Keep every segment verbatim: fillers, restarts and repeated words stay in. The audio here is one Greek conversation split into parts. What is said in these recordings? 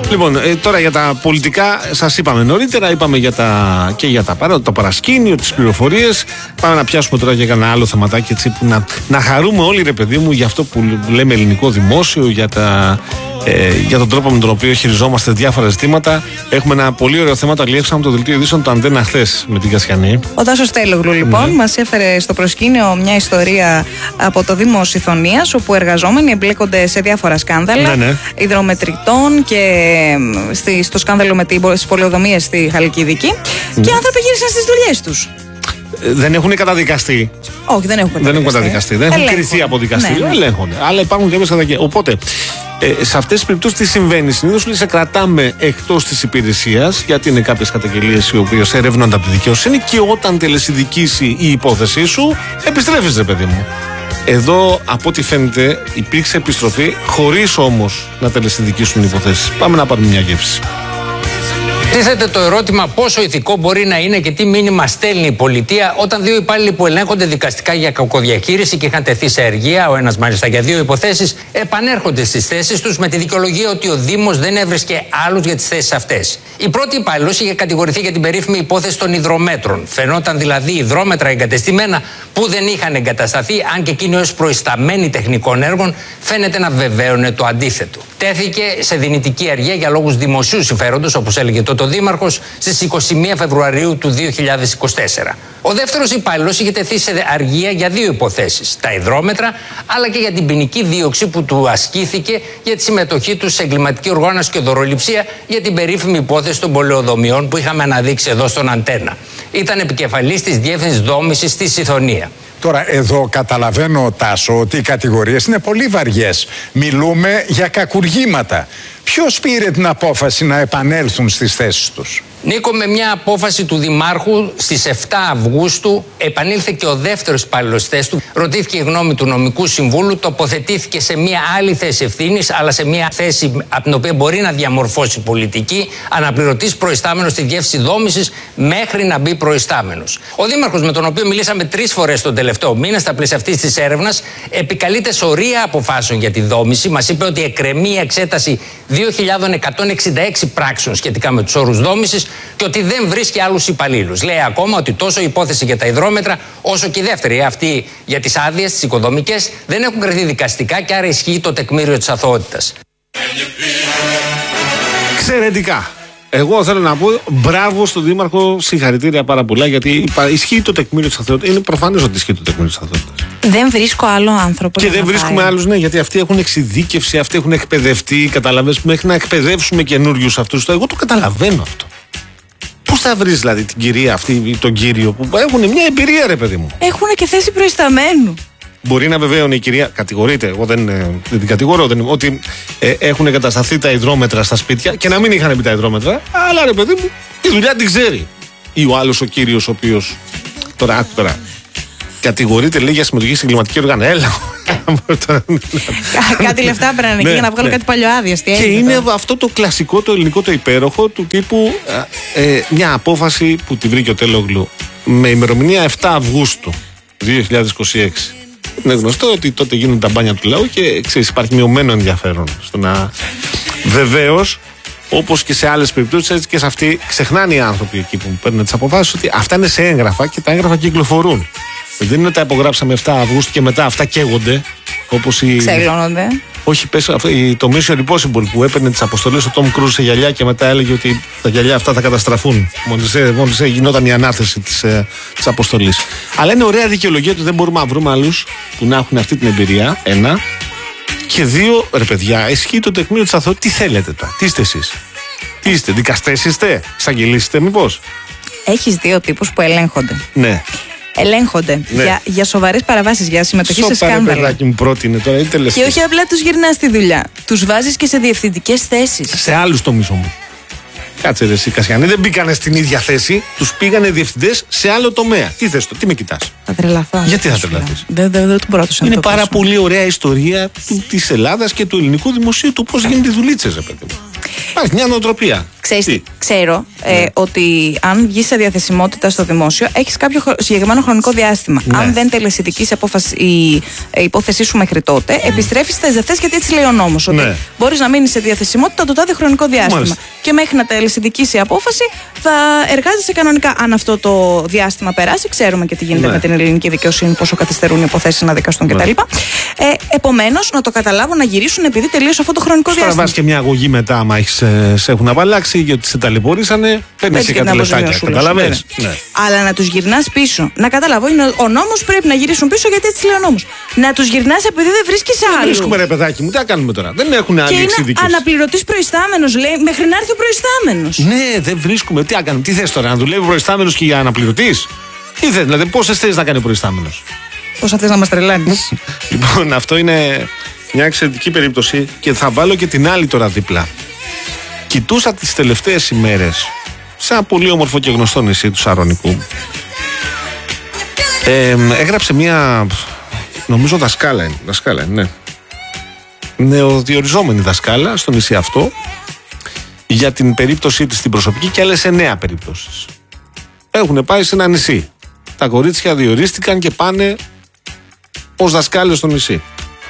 Λοιπόν, ε, τώρα για τα πολιτικά, σας είπαμε νωρίτερα, είπαμε για τα, και για τα παρά, το παρασκήνιο, τις πληροφορίες. Πάμε να πιάσουμε τώρα για ένα άλλο θεματάκι, έτσι, που να, να χαρούμε όλοι, ρε παιδί μου, για αυτό που λέμε ελληνικό δημόσιο, για, τα, ε, για τον τρόπο με τον οποίο χειριζόμαστε διάφορα ζητήματα. Έχουμε ένα πολύ ωραίο θέμα, το αλλιεύσαμε το δελτίο ειδήσεων του Αντένα χθες με την Κασιανή. Ο Τάσος Τελόγλου, λοιπόν, ναι, μας έφερε στο προσκήνιο μια ιστορία από το Δήμο Σιθωνίας, όπου εργαζόμενοι εμπλέκονται σε διάφορα σκάνδαλα, ναι, ναι, υδρομετρητών και στη, στο σκάνδαλο με τις πολεοδομίες στη Χαλκιδική, ναι, και οι άνθρωποι γύρισαν στις δουλειές τους. Δεν έχουν καταδικαστεί. Όχι, δεν έχουν καταδικαστεί. Δεν έχουν καταδικαστεί. Δεν έχουν κριθεί από δικαστήριο. Ναι, ναι. Ελέγχονται. Αλλά υπάρχουν κάποιες καταδικασίες. Οπότε, ε, σε αυτές τις περιπτώσεις τι συμβαίνει? Συνήθως λέει σε κρατάμε εκτός της υπηρεσίας, γιατί είναι κάποιες καταγγελίες οι οποίες ερευνώνται από τη δικαιοσύνη, και όταν τελεσυνδικήσει η υπόθεσή σου, επιστρέφεις, ρε παιδί μου. Εδώ, από ό,τι φαίνεται, υπήρξε επιστροφή, χωρίς όμως να τελεσυνδικήσουν οι υποθέσεις. Πάμε να πάρουμε μια γεύση. Τίθεται το ερώτημα πόσο ηθικό μπορεί να είναι και τι μήνυμα στέλνει η πολιτεία όταν δύο υπάλληλοι που ελέγχονται δικαστικά για κακοδιαχείριση και είχαν τεθεί σε αργία, ο ένας μάλιστα για δύο υποθέσεις, επανέρχονται στις θέσεις τους με τη δικαιολογία ότι ο Δήμος δεν έβρισκε άλλους για τις θέσεις αυτές. Η πρώτη υπάλληλος είχε κατηγορηθεί για την περίφημη υπόθεση των υδρομέτρων. Φαινόταν δηλαδή υδρόμετρα εγκατεστημένα που δεν είχαν εγκατασταθεί, αν και εκείνοι ως προϊσταμένοι τεχνικών έργων φαίνεται να βεβαίωνε το αντίθετο. Τέθηκε σε δυνητική αργία για λόγους δημοσίου συμφέροντος, όπως έλεγε τότε ο Δήμαρχος, στις είκοσι μία Φεβρουαρίου του δύο χιλιάδες είκοσι τέσσερα. Ο δεύτερος υπάλληλος είχε τεθεί σε αργία για δύο υποθέσεις: τα υδρόμετρα, αλλά και για την ποινική δίωξη που του ασκήθηκε για τη συμμετοχή του σε εγκληματική οργάνωση και δωροληψία για την περίφημη υπόθεση των πολεοδομιών που είχαμε αναδείξει εδώ στον Αντένα. Ήταν επικεφαλής της Διεύθυνσης Δόμησης στη Σιθωνία. Τώρα εδώ καταλαβαίνω, Τάσο, ότι οι κατηγορίες είναι πολύ βαριές. Μιλούμε για κακουργήματα. Ποιος πήρε την απόφαση να επανέλθουν στις θέσεις τους? Νίκο, με μια απόφαση του Δημάρχου στις επτά Αυγούστου επανήλθε και ο δεύτερος υπάλληλος στη θέση του. Ρωτήθηκε η γνώμη του νομικού συμβούλου, τοποθετήθηκε σε μια άλλη θέση ευθύνης, αλλά σε μια θέση από την οποία μπορεί να διαμορφώσει πολιτική, αναπληρωτής προϊστάμενος στη Διεύθυνση Δόμησης μέχρι να μπει προϊστάμενος. Ο Δήμαρχος, με τον οποίο μιλήσαμε τρεις φορές τον τελευταίο μήνα στα πλαίσια αυτής της έρευνας, επικαλείται σωρία αποφάσεων για τη δόμηση. Μας είπε ότι εκκρεμεί η εξέταση δύο χιλιάδες εκατόν εξήντα έξι πράξεων σχετικά με τους όρους δόμησης και ότι δεν βρίσκει άλλους υπαλλήλους. Λέει ακόμα ότι τόσο η υπόθεση για τα υδρόμετρα, όσο και η δεύτερη, αυτή για τις άδειες, τις οικοδομικές, δεν έχουν κριθεί δικαστικά και άρα ισχύει το τεκμήριο της αθωότητας. Εξαιρετικά. Εγώ θέλω να πω μπράβο στον Δήμαρχο, συγχαρητήρια πάρα πολλά, γιατί ισχύει το τεκμήριο της αθωότητας. Είναι προφανές ότι ισχύει το τεκμήριο της αθωότητας. Δεν βρίσκω άλλο άνθρωπο. Και δεν βρίσκουμε άλλους, ναι, γιατί αυτοί έχουν εξειδίκευση, αυτοί έχουν εκπαιδευτεί. Καταλαβαίνεις, μέχρι να εκπαιδεύσουμε καινούριους αυτούς. Εγώ το καταλαβαίνω αυτό. Πώς θα βρεις δηλαδή την κυρία αυτή, τον κύριο που έχουν μια εμπειρία, ρε παιδί μου? Έχουν και θέση προϊσταμένου. Μπορεί να βεβαίωνε η κυρία, κατηγορείται, εγώ δεν, δεν την κατηγορώ, δεν, ότι ε, έχουν εγκατασταθεί τα υδρόμετρα στα σπίτια και να μην είχαν μπει τα υδρόμετρα, αλλά ρε παιδί μου, τη δουλειά την ξέρει. Ή ο άλλος ο κύριος, ο οποίος. Τώρα, άκου τώρα. Κατηγορείται, λέει, για συμμετοχή στην εγκληματική οργάνωση. Έλα. Κάτι λεφτά πρέπει να είναι για να βγάλω κάτι παλιοάδειες. Και είναι αυτό το κλασικό, το ελληνικό, το υπέροχο του τύπου ε, μια απόφαση που τη βρήκε ο Τελόγλου με ημερομηνία επτά Αυγούστου δύο χιλιάδες είκοσι έξι. Είναι γνωστό ότι τότε γίνονται τα μπάνια του λαού και ξέρεις, υπάρχει μειωμένο ενδιαφέρον στο να. Βεβαίως, όπως και σε άλλες περιπτώσεις, έτσι και σε αυτή, ξεχνάνε οι άνθρωποι εκεί που παίρνουν τις αποφάσεις ότι αυτά είναι σε έγγραφα και τα έγγραφα κυκλοφορούν. Δεν είναι ότι τα υπογράψαμε επτά Αυγούστου και μετά αυτά καίγονται. Όπως η. Ξελώνονται. Όχι, πες, το Mission Impossible που έπαιρνε τις αποστολές ο Tom Cruise σε γυαλιά και μετά έλεγε ότι τα γυαλιά αυτά θα καταστραφούν. Μόλις γινόταν η ανάθεση της, της αποστολής. Αλλά είναι ωραία δικαιολογία ότι δεν μπορούμε να βρούμε άλλους που να έχουν αυτή την εμπειρία. Ένα. Και δύο, ρε παιδιά, ισχύει το τεκμήριο της αθωότητας. Τι θέλετε τώρα, τι είστε εσείς? Τι είστε, δικαστές είστε, εισαγγελείς είστε, μήπως? Έχεις δύο τύπους που ελέγχονται. Ναι. Ελέγχονται, ναι, για, για σοβαρές παραβάσεις, για συμμετοχή Σοπα, σε σκάνδαλα. Παιδάκι μου πρότεινε τώρα, είναι και όχι απλά τους γυρνάς στη δουλειά. Τους βάζεις και σε διευθυντικές θέσεις. Σε άλλους τομείς όμως. Κάτσε ρε εσύ Κασιανή, δεν μπήκανε στην ίδια θέση, τους πήγανε διευθυντές σε άλλο τομέα. Τι θες το, τι με κοιτάς? Θα τρελαθώ. Γιατί θα τρελαθείς? Δεν δε, δε, δε, το είναι πάρα πολύ ωραία ιστορία της Ελλάδας και του ελληνικού δημοσίου, του πώς γίνεται οι δουλίτσες, ρε παιδί μου. Υπάρχει μια νοοτροπία. Ξέρεις, ξέρω ε, ναι. ότι αν βγεις σε διαθεσιμότητα στο δημόσιο, έχεις κάποιο συγκεκριμένο χρονικό διάστημα. Ναι. Αν δεν τελεσιδικείς η, η υπόθεσή σου μέχρι τότε, mm. επιστρέφεις στις ΔΕΘΕΣ, γιατί έτσι λέει ο νόμος. Ναι. Ότι μπορείς να μείνεις σε διαθεσιμότητα το τάδε χρονικό διάστημα. Μάλιστα. Και μέχρι να τελεσιδικείς η απόφαση, θα εργάζεσαι κανονικά. Αν αυτό το διάστημα περάσει, ξέρουμε και τι γίνεται ναι. με την ελληνική δικαιοσύνη, πόσο καθυστερούν οι υποθέσεις να δικαστούν ναι. κτλ. Ε, Επομένως, να το καταλάβουν, να γυρίσουν επειδή τελείωσε αυτό το χρονικό διάστημα. Τώρα βάζει και μια αγωγή μετά, άμα έχεις, σε έχουν απαλλάξει, γιατί σε ταλαιπωρήσανε, παίρνει και κάτι λεφτάκια. Καταλαβαίνεις. Ναι. Αλλά να τους γυρνάς πίσω. Να καταλάβω, είναι ο νόμος, πρέπει να γυρίσουν πίσω, γιατί έτσι λέει ο νόμος. Να τους γυρνάς επειδή δεν βρίσκεις άλλο. Δεν βρίσκουμε, ρε παιδάκι μου, τι θα κάνουμε τώρα. Δεν έχουν άλλη εξειδίκευση. Και είναι αναπληρωτής προϊστάμενος, λέει, μέχρι να έρθει ο προϊστάμενος. Ναι, δεν βρίσκουμε. Τι θα κάνουμε, τι θες τώρα, να δουλεύει ο προϊστάμενος και για αναπληρωτής. Τι θες, δηλαδή, πόσες θέσεις να κάνει ο προϊστάμενος. Πόσα θες να μας τρελάνεις. Λοιπόν, αυτό είναι μια εξαιρετική περίπτωση και θα βάλω και την άλλη τώρα δίπλα. Κοιτούσα τις τελευταίες ημέρες σε ένα πολύ όμορφο και γνωστό νησί του Σαρονικού. Ε, έγραψε μια, νομίζω δασκάλα είναι, δασκάλα είναι, ναι. Νεοδιοριζόμενη δασκάλα στο νησί αυτό για την περίπτωσή της στην προσωπική και άλλες εννέα περιπτώσεις. Έχουν πάει σε ένα νησί. Τα κορίτσια διορίστηκαν και πάνε ως δασκάλες στο νησί.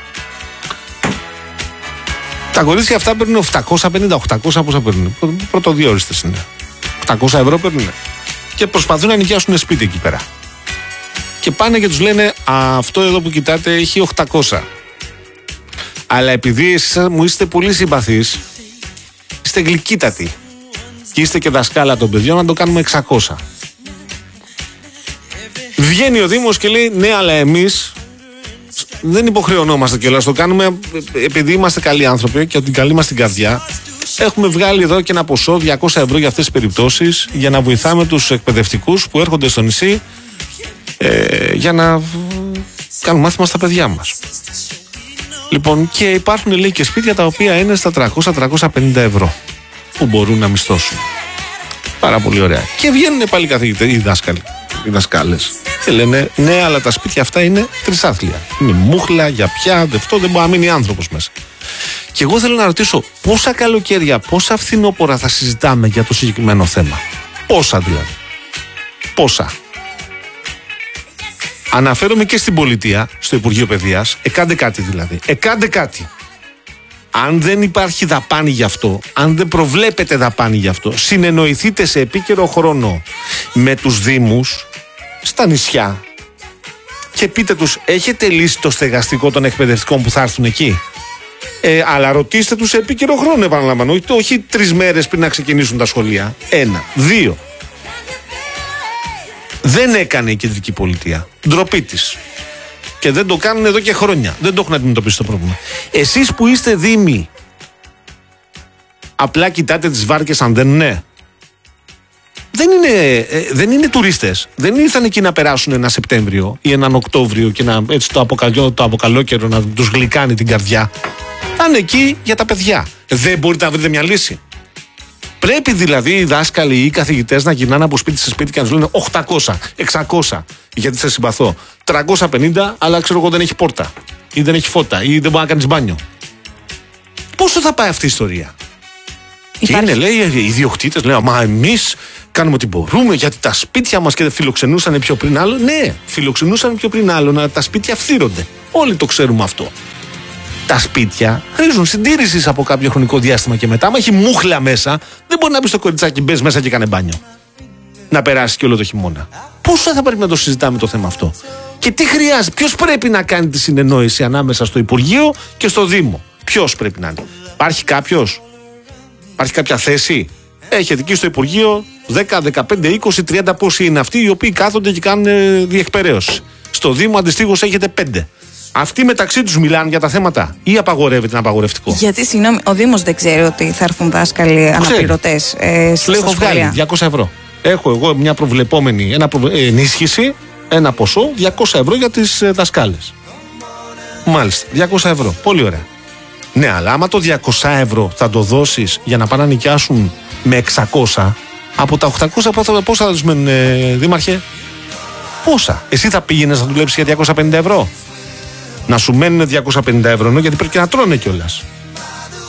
Τα κορίτσια αυτά παίρνουν επτακόσια πενήντα οχτακόσια, πόσα παίρνουν. Πρωτοδιόριστες είναι. οκτακόσια ευρώ παίρνουν. Και προσπαθούν να νοικιάσουν σπίτι εκεί πέρα. Και πάνε και τους λένε, αυτό εδώ που κοιτάτε έχει οκτακόσια. Αλλά επειδή εσείς μου είστε πολύ συμπαθείς, είστε γλυκύτατοι και είστε και δασκάλα των παιδιών, να το κάνουμε εξακόσια. Βγαίνει ο Δήμος και λέει, ναι, αλλά εμείς δεν υποχρεωνόμαστε κιόλας, το κάνουμε επειδή είμαστε καλοί άνθρωποι και την καλή μας την καρδιά. Έχουμε βγάλει εδώ και ένα ποσό διακόσια ευρώ για αυτές τις περιπτώσεις, για να βοηθάμε τους εκπαιδευτικούς που έρχονται στο νησί ε, για να κάνουν μάθημα στα παιδιά μας. Λοιπόν, και υπάρχουν, λέει, και σπίτια τα οποία είναι στα τριακόσια με τριακόσια πενήντα ευρώ που μπορούν να μισθώσουν. Πάρα πολύ ωραία. Και βγαίνουν πάλι καθηγητές, οι δάσκαλοι, οι δασκάλες, και λένε, ναι, αλλά τα σπίτια αυτά είναι τρισάθλια. Είναι μούχλα, για πια, δευτό, δεν μπορεί να μείνει άνθρωπος μέσα. Και εγώ θέλω να ρωτήσω, πόσα καλοκαίρια, πόσα φθινόπωρα θα συζητάμε για το συγκεκριμένο θέμα. Πόσα δηλαδή. Πόσα. Αναφέρομαι και στην πολιτεία, στο Υπουργείο Παιδείας, εκάντε κάτι δηλαδή. Εκάντε κάτι. Αν δεν υπάρχει δαπάνη γι' αυτό, αν δεν προβλέπετε δαπάνη γι' αυτό, συνεννοηθείτε σε επίκαιρο χρόνο με τους δήμους στα νησιά και πείτε τους, έχετε λύσει το στεγαστικό των εκπαιδευτικών που θα έρθουν εκεί. Ε, αλλά ρωτήστε τους σε επίκαιρο χρόνο, επαναλαμβάνω, όχι, όχι τρεις μέρες πριν να ξεκινήσουν τα σχολεία. Ένα. Δύο. Δεν έκανε η κεντρική πολιτεία. Ντροπή της. Και δεν το κάνουν εδώ και χρόνια. Δεν το έχουν αντιμετωπίσει το πρόβλημα. Εσείς που είστε δήμοι, απλά κοιτάτε τις βάρκες αν δεν είναι. Δεν είναι, ε, δεν είναι τουρίστες. Δεν ήρθαν εκεί να περάσουν ένα Σεπτέμβριο ή έναν Οκτώβριο και να, έτσι το, αποκαλό, το αποκαλόκαιρο να τους γλυκάνει την καρδιά. Θα είναι εκεί για τα παιδιά. Δεν μπορείτε να βρείτε μια λύση. Πρέπει δηλαδή οι δάσκαλοι ή οι καθηγητές να γυρνάνε από σπίτι σε σπίτι και να τους λένε οκτακόσια, εξακόσια, γιατί σε συμπαθώ. τριακόσια πενήντα, αλλά ξέρω εγώ δεν έχει πόρτα. Ή δεν έχει φώτα. Ή δεν μπορεί να κάνεις μπάνιο. Πόσο θα πάει αυτή η ιστορία. Υπάρχει. Και είναι, λέει, οι ιδιοκτήτες λένε, μα εμείς κάνουμε ό,τι μπορούμε γιατί τα σπίτια μας και φιλοξενούσαν πιο πριν άλλο. Ναι, φιλοξενούσαν πιο πριν άλλο, να τα σπίτια φθύρονται. Όλοι το ξέρουμε αυτό. Τα σπίτια χρήζουν συντήρησης από κάποιο χρονικό διάστημα και μετά. Άμα έχει μούχλα μέσα, δεν μπορεί να μπει στο κοριτσάκι, μπες μέσα και κάνε μπάνιο. Να περάσει και όλο το χειμώνα. Πόσο θα πρέπει να το συζητάμε το θέμα αυτό. Και τι χρειάζεται, ποιος πρέπει να κάνει τη συνεννόηση ανάμεσα στο Υπουργείο και στο Δήμο. Ποιος πρέπει να είναι. Υπάρχει κάποιος, υπάρχει κάποια θέση. Έχετε εκεί στο Υπουργείο δέκα, δεκαπέντε, είκοσι, τριάντα πόσοι είναι αυτοί οι οποίοι κάθονται και κάνουν διεκπαιρέωση. Στο Δήμο αντιστοίχως έχετε πέντε. Αυτοί μεταξύ τους μιλάνε για τα θέματα ή απαγορεύεται ένα απαγορευτικό. Γιατί, συγγνώμη, ο Δήμος δεν ξέρει ότι θα έρθουν δάσκαλοι αναπληρωτές ε, στα σχολεία. Έχω βγάλει διακόσια ευρώ. Έχω εγώ μια προβλεπόμενη ένα προ... ενίσχυση, ένα ποσό, διακόσια ευρώ για τις ε, δασκάλες. Μάλιστα, διακόσια ευρώ. Πολύ ωραία. Ναι, αλλά άμα το διακόσια ευρώ θα το δώσεις για να πάνε να νοικιάσουν με εξακόσια, από τα οκτακόσια πόσα θα τους μένουν, ε, δήμαρχε? Πόσα? Εσύ θα πήγαινες να δουλέψεις για διακόσια πενήντα ευρώ? Να σου μένουν διακόσια πενήντα ευρώ, γιατί πρέπει και να τρώνε κιόλας.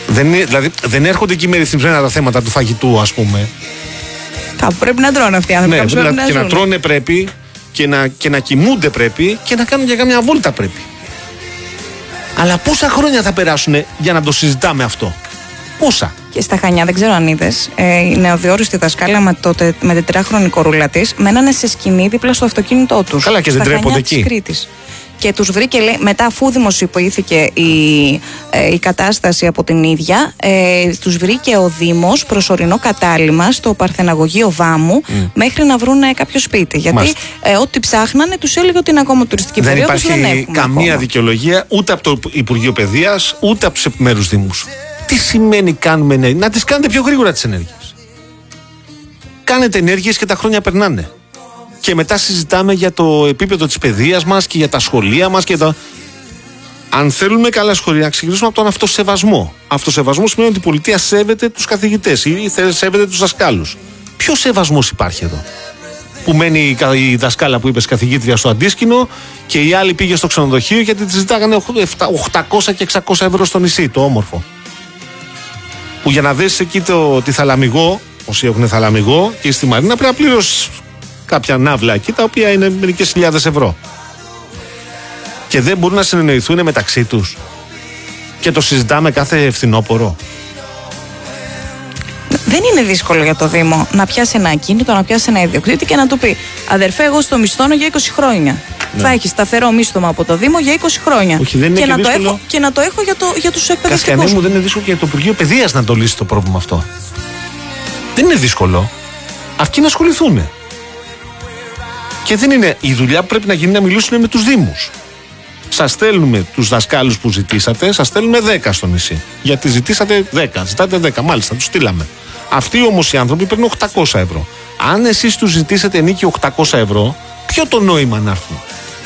Δεν, δηλαδή δεν έρχονται εκεί με ρυθμισμένα τα θέματα του φαγητού, ας πούμε. Κάπου πρέπει να τρώνε αυτοί οι άνθρωποι. Ναι, πρέπει να, να και ζουν. να τρώνε πρέπει και να, και να κοιμούνται πρέπει και να κάνουν και κάμια βόλτα πρέπει. Αλλά πόσα χρόνια θα περάσουν για να το συζητάμε αυτό? Πόσα? Και στα Χανιά, δεν ξέρω αν είδες, ε, η νεοδιόριστη δασκάλα με, το, με τετράχρονη κορούλα της μένανε σε σκηνή δίπλα στο αυτοκίνητό τους. Καλά, και δεν τρέπονται εκεί. Κρήτης. Και τους βρήκε, λέει, μετά αφού δημοσιοποιήθηκε η, ε, η κατάσταση από την ίδια, ε, τους βρήκε ο Δήμος προσωρινό κατάλημα στο Παρθεναγωγείο Βάμου mm. μέχρι να βρουν κάποιο σπίτι. Γιατί ε, ό,τι ψάχνανε τους έλεγε ότι είναι ακόμα τουριστική δεν περίοδος. Δεν υπάρχει καμία ακόμα. δικαιολογία ούτε από το Υπουργείο Παιδείας ούτε από τους επιμέρους Δήμους. Τι σημαίνει κάνουμε ενέργειες? Να τις κάνετε πιο γρήγορα τις ενέργειες. Κάνετε ενέργειες και τα χρόνια περνάνε. Και μετά συζητάμε για το επίπεδο της παιδείας μας και για τα σχολεία μας και τα... Αν θέλουμε καλά σχολεία, να ξεκινήσουμε από τον αυτοσεβασμό. Αυτοσεβασμό σημαίνει ότι η πολιτεία σέβεται τους καθηγητές ή σέβεται τους δασκάλους. Ποιο σεβασμός υπάρχει εδώ? Που μένει η δασκάλα που είπες καθηγήτρια στο Αντίσκηνο και η άλλη πήγε στο ξενοδοχείο γιατί τη ζητάγανε οκτακόσια και εξακόσια ευρώ στο νησί, το όμορφο. Που για να δεις εκεί το, τη Θαλαμιγό, όσοι έχουν Θαλαμιγό και στη Μαρίνα, πρέπει να πληρώσεις κάποια ναύλα εκεί, τα οποία είναι μερικές χιλιάδες ευρώ. Και δεν μπορούν να συνεννοηθούν μεταξύ τους. Και το συζητάμε κάθε φθινόπωρο. Δεν είναι δύσκολο για το Δήμο να πιάσει ένα ακίνητο, να πιάσει ένα ιδιοκτήτη και να του πει: αδερφέ, εγώ στο μισθώνω για είκοσι χρόνια. Ναι. Θα έχει σταθερό μίσθωμα από το Δήμο για είκοσι χρόνια. Όχι, δεν είναι και, και, να δύσκολο... το έχω, και να το έχω για, το, για τους εκπαιδευτικούς. Κασιανέ μου, δεν είναι δύσκολο για το Υπουργείο Παιδείας να το λύσει το πρόβλημα αυτό. Δεν είναι δύσκολο. Αυτοί να ασχοληθούν. Και δεν είναι η δουλειά που πρέπει να γίνει να μιλήσουν με τους Δήμους. Σας στέλνουμε τους δασκάλους που ζητήσατε, σας στέλνουμε δέκα στο νησί. Γιατί ζητήσατε δέκα, ζητάτε δέκα, μάλιστα, τους στείλαμε. Αυτοί όμως οι άνθρωποι παίρνουν οκτακόσια ευρώ. Αν εσείς τους ζητήσετε ενίκιο οκτακόσια ευρώ, ποιο το νόημα να έρθουν?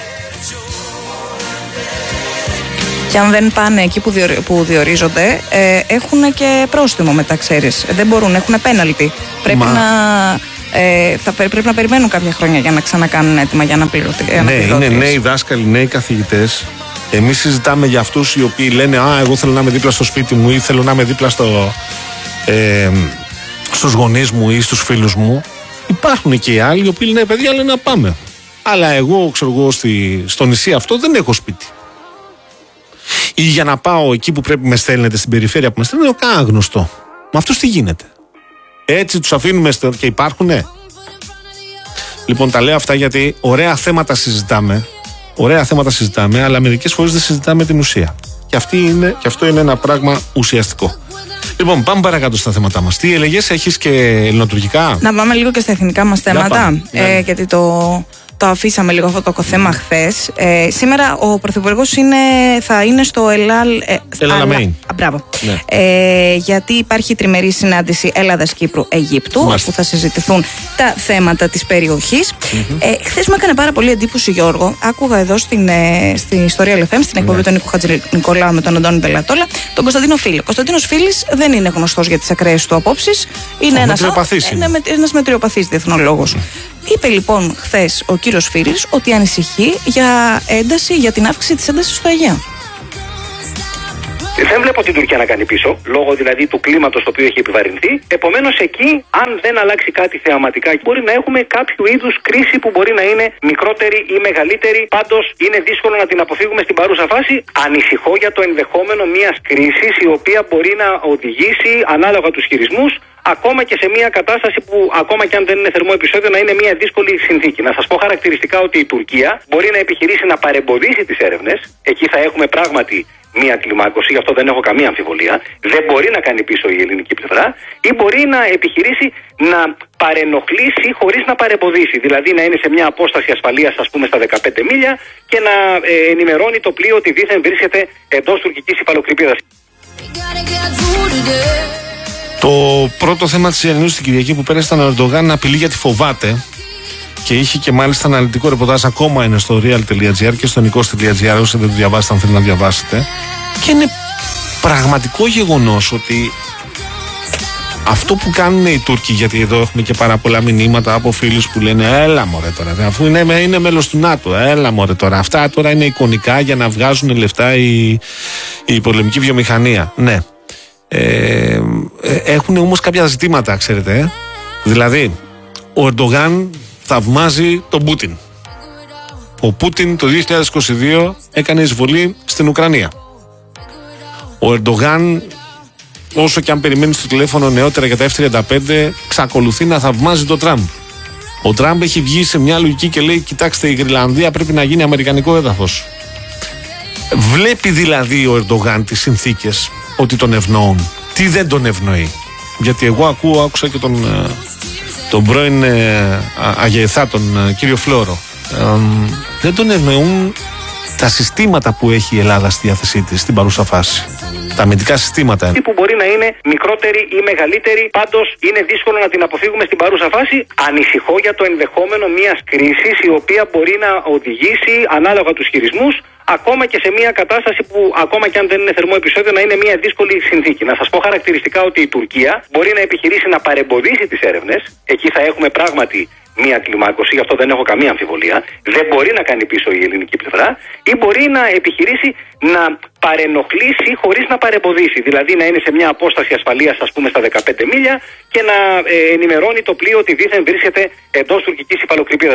Και αν δεν πάνε εκεί που, διορι, που διορίζονται, ε, έχουν και πρόστιμο μετά, ξέρεις. Δεν μπορούν, έχουν πέναλτι. Πρέπει Μα... να... Ε, θα πρέπει να περιμένουν κάποια χρόνια για να ξανακάνουν έτοιμα για να πληρωθεί. Ναι, είναι νέοι δάσκαλοι, νέοι καθηγητές. Εμείς συζητάμε για αυτούς οι οποίοι λένε: α, εγώ θέλω να είμαι δίπλα στο σπίτι μου ή θέλω να είμαι δίπλα στο, ε, στους γονείς μου ή στους φίλους μου. Υπάρχουν και οι άλλοι οι οποίοι λένε: παιδιά, λένε να πάμε. Αλλά εγώ, ξέρω εγώ, στη, στο νησί αυτό δεν έχω σπίτι. Ή για να πάω εκεί που πρέπει με στέλνετε, στην περιφέρεια που με στέλνετε, έχω κανένα γνωστό. Με αυτούς τι γίνεται? Έτσι τους αφήνουμε και υπάρχουνε? Λοιπόν, τα λέω αυτά γιατί ωραία θέματα συζητάμε. Ωραία θέματα συζητάμε, αλλά μερικές φορές δεν συζητάμε την ουσία. Και, αυτή είναι, και αυτό είναι ένα πράγμα ουσιαστικό. Λοιπόν, πάμε παρακάτω στα θέματα μας. Τι έλεγες, έχεις και ελληνοτουρκικά? Να πάμε λίγο και στα εθνικά μας θέματα. Ε, ναι. Γιατί το... Το αφήσαμε λίγο αυτό το θέμα χθες. Ε, σήμερα ο Πρωθυπουργός είναι, θα είναι στο Ελάλ. Ε, Ελαλαμέιν. Μπράβο. Ναι. Ε, γιατί υπάρχει τριμερή συνάντηση Ελλάδας-Κύπρου-Αιγύπτου, Μάλιστα. όπου θα συζητηθούν τα θέματα της περιοχής. Mm-hmm. Ε, χθες μου έκανε πάρα πολύ εντύπωση, Γιώργο. Άκουγα εδώ στην, ε, στην Ιστορία Ελ Εφ Εμ, στην εκπομπή ναι. του Νίκου Χατζηνικολάου με τον Αντώνη Δελατόλα, τον Κωνσταντίνο Φίλη. Ο Κωνσταντίνος Φίλης δεν είναι γνωστός για τις ακραίες του απόψεις. Είναι ένας μετριοπαθής, διεθνολόγος. διεθνολόγος. Mm. Είπε λοιπόν χθες ο κύριος Φίλης ότι ανησυχεί για ένταση, για την αύξηση της έντασης στο Αιγαίο. Δεν βλέπω την Τουρκία να κάνει πίσω, λόγω δηλαδή του κλίματος το οποίο έχει επιβαρυνθεί. Επομένως, εκεί, αν δεν αλλάξει κάτι θεαματικά, μπορεί να έχουμε κάποιο είδους κρίση που μπορεί να είναι μικρότερη ή μεγαλύτερη. Πάντως, είναι δύσκολο να την αποφύγουμε στην παρούσα φάση. Ανησυχώ για το ενδεχόμενο μιας κρίσης η οποία μπορεί να οδηγήσει, ανάλογα τους χειρισμούς, ακόμα και σε μια κατάσταση που, ακόμα και αν δεν είναι θερμό επεισόδιο, να είναι μια δύσκολη συνθήκη. Να σας πω χαρακτηριστικά ότι η Τουρκία μπορεί να επιχειρήσει να παρεμποδίσει τις έρευνες. Εκεί θα έχουμε πράγματι μία κλιμάκωση, γι' αυτό δεν έχω καμία αμφιβολία. Δεν μπορεί να κάνει πίσω η ελληνική πλευρά, ή μπορεί να επιχειρήσει να παρενοχλήσει χωρίς να παρεμποδίσει. Δηλαδή να είναι σε μια απόσταση ασφαλείας, ας πούμε, στα δεκαπέντε μίλια και να ε, ενημερώνει το πλοίο ότι δήθεν βρίσκεται εντός τουρκικής υφαλοκρηπίδας. Το πρώτο θέμα της Ιρανίου στην Κυριακή που πέρασε ήταν ο Ερντογάν να απειλεί γιατί φοβάται. Και είχε και μάλιστα αναλυτικό ρεπορτάζ, ακόμα είναι στο real τελεία gr και στο nikos τελεία gr, όσοι δεν το διαβάσετε, αν θέλετε να διαβάσετε. Και είναι πραγματικό γεγονός ότι αυτό που κάνουν οι Τούρκοι, γιατί εδώ έχουμε και πάρα πολλά μηνύματα από φίλους που λένε έλα μωρέ τώρα, αφού είναι, είναι μέλος του ΝΑΤΟ, έλα μωρέ τώρα, αυτά τώρα είναι εικονικά για να βγάζουν λεφτά η, η πολεμική βιομηχανία. Ναι. Ε, έχουν όμως κάποια ζητήματα, ξέρετε. Ε. Δηλαδή, ο Ερντογάν θαυμάζει τον Πούτιν. Ο Πούτιν το δύο χιλιάδες είκοσι δύο έκανε εισβολή στην Ουκρανία. Ο Ερντογάν, όσο και αν περιμένει στο τηλέφωνο νεότερα για τα εφ τριάντα πέντε, εξακολουθεί να θαυμάζει τον Τραμπ. Ο Τραμπ έχει βγει σε μια λογική και λέει: κοιτάξτε, η Γρυλανδία πρέπει να γίνει αμερικανικό έδαφος. Βλέπει δηλαδή ο Ερντογάν τις συνθήκες ότι τον ευνοούν. Τι δεν τον ευνοεί? Γιατί εγώ ακούω, άκουσα και τον, τον πρώην Αγιεθά, τον κύριο Φλόρο. Ε, δεν τον ευνοούν τα συστήματα που έχει η Ελλάδα στη διάθεσή της στην παρούσα φάση. Τα αμυντικά συστήματα. Που μπορεί να είναι μικρότερη ή μεγαλύτερη, πάντως είναι δύσκολο να την αποφύγουμε στην παρούσα φάση. Ανησυχώ για το ενδεχόμενο μιας κρίσης η οποία μπορεί να οδηγήσει, ανάλογα τους χειρισμούς, ακόμα και σε μια κατάσταση που, ακόμα και αν δεν είναι θερμό επεισόδιο, να είναι μια δύσκολη συνθήκη. Να σας πω χαρακτηριστικά ότι η Τουρκία μπορεί να επιχειρήσει να παρεμποδίσει τις έρευνες. Εκεί θα έχουμε πράγματι μία κλιμάκωση, γι' αυτό δεν έχω καμία αμφιβολία. Δεν μπορεί να κάνει πίσω η ελληνική πλευρά, ή μπορεί να επιχειρήσει να παρενοχλήσει χωρίς να παρεμποδίσει. Δηλαδή να είναι σε μια απόσταση ασφαλείας, ας πούμε, στα δεκαπέντε μίλια και να ε, ενημερώνει το πλοίο ότι δήθεν βρίσκεται εντός τουρκικής υφαλοκρηπίδας.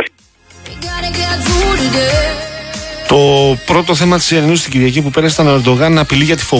Το πρώτο θέμα της Ελληνικής στην Κυριακή που πέρασε ήταν ο Ερντογάν να απειλεί για τη φοβία.